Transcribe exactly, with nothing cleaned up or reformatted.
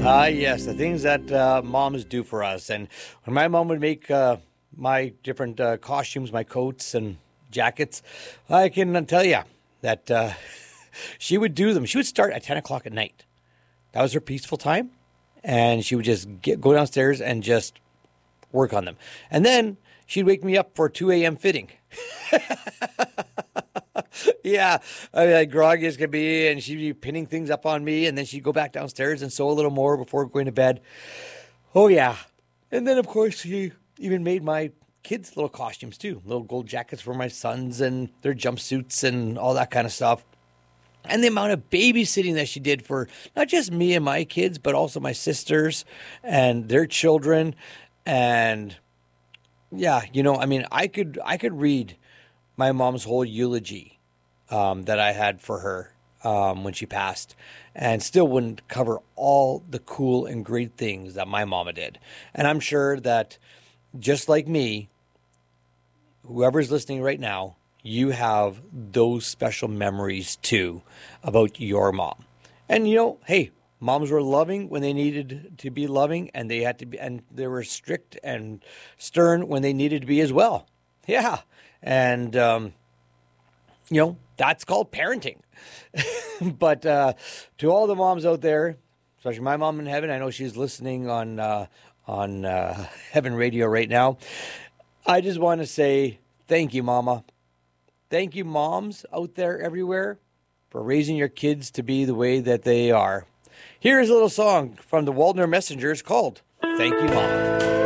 Ah, yes, the things that uh, moms do for us. And when my mom would make uh, my different uh, costumes, my coats and jackets, I can tell you that uh, she would do them. She would start at ten o'clock at night. That was her peaceful time. And she would just get, go downstairs and just work on them. And then she'd wake me up for two a.m. fitting. Yeah, I mean, like groggy as could be, and she'd be pinning things up on me, and then she'd go back downstairs and sew a little more before going to bed. Oh, yeah. And then, of course, she even made my kids' little costumes, too. Little gold jackets for my sons and their jumpsuits and all that kind of stuff. And the amount of babysitting that she did for not just me and my kids, but also my sisters and their children. And, yeah, you know, I mean, I could I could read my mom's whole eulogy Um, that I had for her um, when she passed, and still wouldn't cover all the cool and great things that my mama did. And I'm sure that just like me, whoever's listening right now, you have those special memories too about your mom. And you know, hey, moms were loving when they needed to be loving, and they had to be, and they were strict and stern when they needed to be as well. Yeah, and um, you know, that's called parenting. But uh, to all the moms out there, especially my mom in heaven, I know she's listening on uh, on uh, Heaven Radio right now. I just want to say thank you, Mama. Thank you, moms out there everywhere, for raising your kids to be the way that they are. Here's a little song from the Waldner Messengers called Thank You, Mama.